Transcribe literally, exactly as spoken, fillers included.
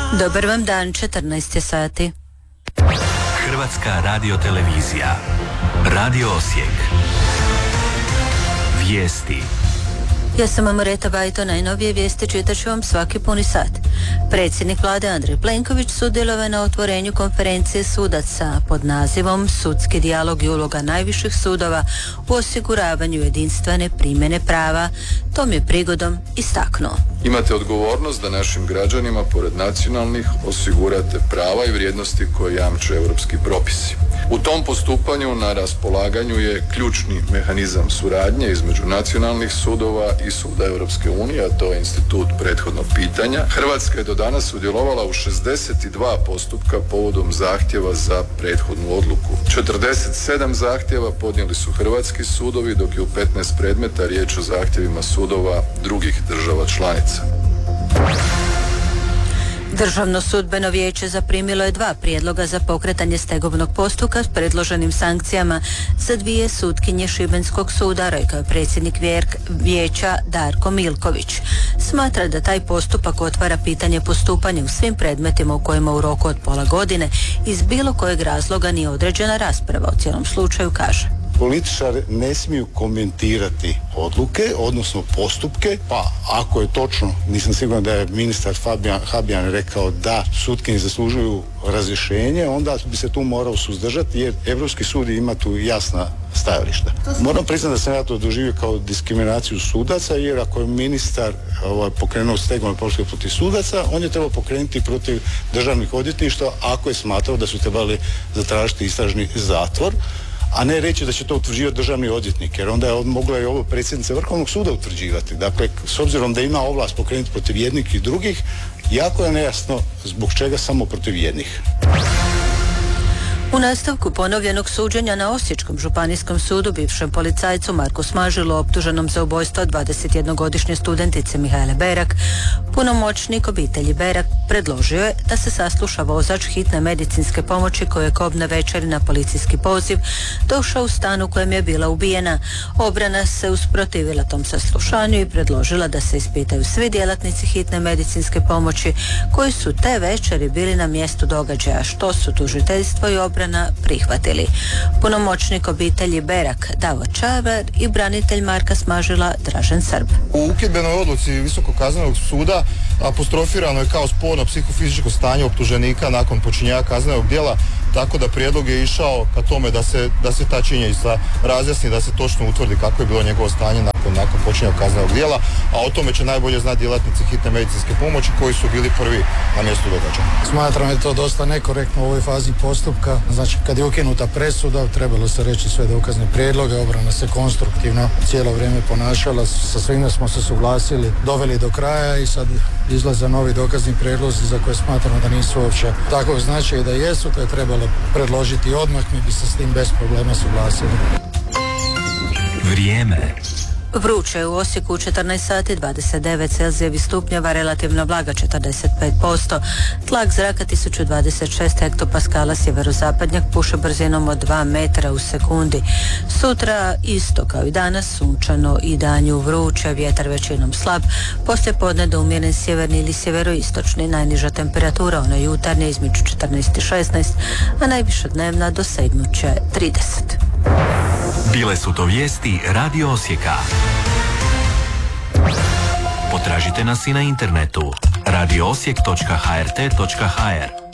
Dobar vam dan, četrnaest je sati. Hrvatska radiotelevizija. Radio Osijek. Vijesti. Ja sam Amoreta Bajto, najnovije vijesti čitat ću vam svaki puni sat. Predsjednik vlade Andrej Plenković sudjelovao na otvorenju konferencije sudaca pod nazivom Sudski dijalog i uloga najviših sudova u osiguravanju jedinstvene primjene prava. Tom je prigodom istaknuo. Imate odgovornost da našim građanima, pored nacionalnih, osigurate prava i vrijednosti koje jamče europski propisi. U tom postupanju na raspolaganju je ključni mehanizam suradnje između nacionalnih sudova i suda Europske unije, a to je institut prethodnog pitanja. Hrvatska je do danas sudjelovala u šezdeset dva postupka povodom zahtjeva za prethodnu odluku. četrdeset sedam zahtjeva podnijeli su hrvatski sudovi, dok je u petnaest predmeta riječ o zahtjevima sudova drugih država članica. Državno sudbeno vijeće zaprimilo je dva prijedloga za pokretanje stegovnog postupka s predloženim sankcijama za dvije sutkinje Šibenskog suda, rekao je predsjednik vijeća Darko Milković. Smatra da taj postupak otvara pitanje postupanja u svim predmetima u kojima u roku od pola godine iz bilo kojeg razloga nije određena rasprava o cijelom slučaju, kaže. Političari ne smiju komentirati odluke, odnosno postupke, pa ako je točno, nisam siguran da je ministar Fabijan, Habijan rekao da sutkinje zaslužuju razrješenje, onda bi se tu morao suzdržati jer Europski sud ima tu jasna stajališta. Moram priznati da sam ja to doživio kao diskriminaciju sudaca, jer ako je ministar ovaj, pokrenuo stegovni postupak protiv sudaca, on je trebao pokrenuti protiv državnih odvjetništva ako je smatrao da su trebali zatražiti istražni zatvor, a ne reći da će to utvrđivati državni odvjetnik, jer onda je mogla i ovo predsjednica Vrhovnog suda utvrđivati. Dakle, s obzirom da ima ovlast pokrenuti protiv jednih i drugih, jako je nejasno zbog čega samo protiv jednih. U nastavku ponovljenog suđenja na Osječkom županijskom sudu bivšem policajcu Marku Smažilu optuženom za ubojstvo dvadesetjednogodišnje studentice Mihajle Berak, punomoćnik obitelji Berak predložio je da se sasluša vozač hitne medicinske pomoći koji je kobne večeri na policijski poziv došao u stan u kojem je bila ubijena. Obrana se usprotivila tom saslušanju i predložila da se ispitaju svi djelatnici hitne medicinske pomoći koji su te večeri bili na mjestu događaja, što su tužiteljstvo i obrana prihvatili. Punomoćnik obitelji Berak Davor Čavar i branitelj Marka Smažila Dražen Srb. U ukidbenoj odluci Visokog kaznenog suda apostrofirano je kao sporno psihofizičko stanje optuženika nakon počinjenja kaznenog djela, tako da prijedlog je išao ka tome da se, da se ta činjenica razjasni, da se točno utvrdi kako je bilo njegovo stanje nakon, nakon počinjenja kaznenog djela, a o tome će najbolje znati djelatnici hitne medicinske pomoći koji su bili prvi na mjestu događaja. Smatram je to dosta nekorektno u ovoj fazi postupka. Znači, kad je ukinuta presuda, trebalo se reći sve dokazne prijedloge, obrana se konstruktivno cijelo vrijeme ponašala, sa svime smo se suglasili, doveli do kraja i sad izlaze novi dokazni prijedlozi za koje smatramo da nisu uopće takvog značaja i da jesu, to je trebalo predložiti odmah, mi bi se s tim bez problema suglasili. Vrijeme. Vruće je u Osijeku četrnaest sati dvadeset devet Celzijevih stupnjeva, relativno blaga četrdeset pet posto. Tlak zraka tisuću dvadeset šest hektopaskala, sjeverozapadnjak puše brzinom od dva metra u sekundi. Sutra isto kao i danas, sunčano i danju vruće, vjetar većinom slab, poslije podne do umjeren sjeverni ili sjeveroistočni, najniža temperatura ona jutarnje između četrnaest i šesnaest, a najviša dnevna dosegnuće trideset. Bile su to vijesti Radio Osijeka. Potražite nas i na internetu radio osijek točka h r t točka h r.